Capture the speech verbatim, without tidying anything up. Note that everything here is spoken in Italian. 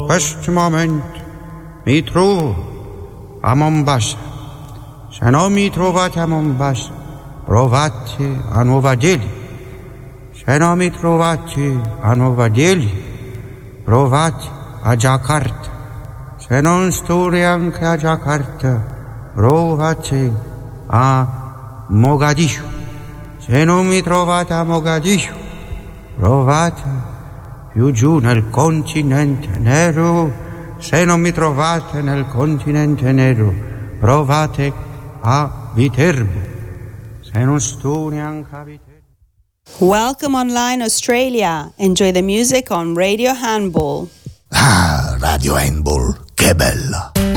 questo momento mi trovo a Mombasa. Se non mi trovate a Mombasa, provate a Nuova Delhi. Se non mi trovate a Nuova Delhi, provate a Jakarta. Se non sto neanche a Jakarta, provate a Mogadiscio. Se non mi trovate a Mogadiscio, provate più giù nel continente nero. Se non mi trovate nel continente nero, provate a Viterbo. Se non sto neanche a Viterbo. Welcome online Australia. Enjoy the music on Radio Handball. Ah, Radio Handball, che bella!